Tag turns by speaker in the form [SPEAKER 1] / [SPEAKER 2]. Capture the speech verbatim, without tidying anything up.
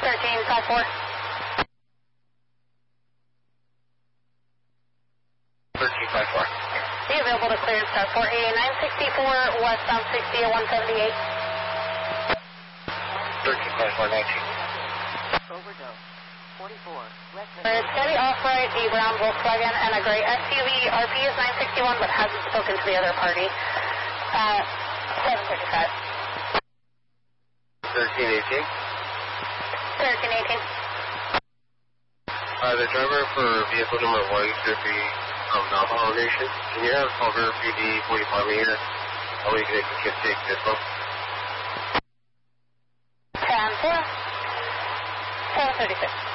[SPEAKER 1] thirteen five four.
[SPEAKER 2] thirteen five four.
[SPEAKER 1] Be available to clear star four A nine sixty-four, westbound sixty at one seventy-eight.
[SPEAKER 2] thirteen five four nineteen.
[SPEAKER 3] Overdose. forty-four.
[SPEAKER 1] It's Chevy Off-Road, a brown Volkswagen, and a gray S U V. R P is nine sixty-one, but hasn't spoken to the other party. Uh, seven thirty-five.
[SPEAKER 2] thirteen eighteen.
[SPEAKER 1] thirteen eighteen.
[SPEAKER 2] Uh, the driver for vehicle number one should be from Navajo Nation. Can you have Culver P D forty-five here? Or we can take this one.
[SPEAKER 1] ten four. seven thirty-six.